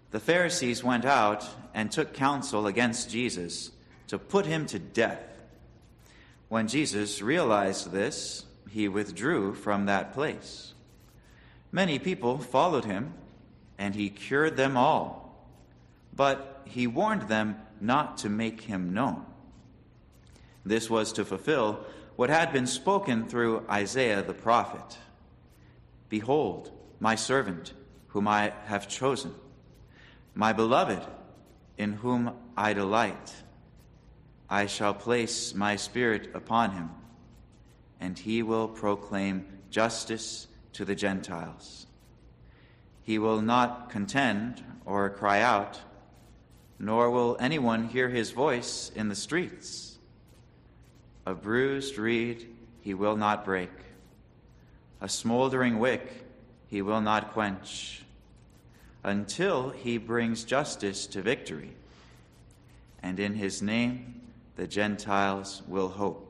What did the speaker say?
The Pharisees went out and took counsel against Jesus to put him to death. When Jesus realized this, he withdrew from that place. Many people followed him, and he cured them all. But he warned them not to make him known. This was to fulfill what had been spoken through Isaiah the prophet. Behold, my servant, whom I have chosen, my beloved, in whom I delight. I shall place my spirit upon him, and he will proclaim justice to the Gentiles. He will not contend or cry out, nor will anyone hear his voice in the streets. A bruised reed he will not break. A smoldering wick he will not quench, until he brings justice to victory. And in his name the Gentiles will hope.